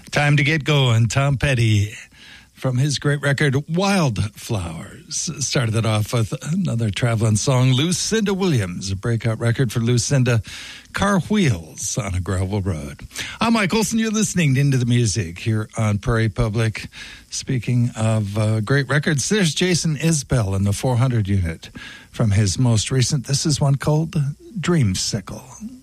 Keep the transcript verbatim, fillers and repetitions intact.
Time to get going. Tom Petty, from his great record, Wildflowers, started it off with another traveling song, Lucinda Williams, a breakout record for Lucinda, Car Wheels on a Gravel Road. I'm Mike Olson. You're listening to Into the Music here on Prairie Public. Speaking of uh, great records, there's Jason Isbell in the four hundred unit from his most recent. This is one called Dreamsicle.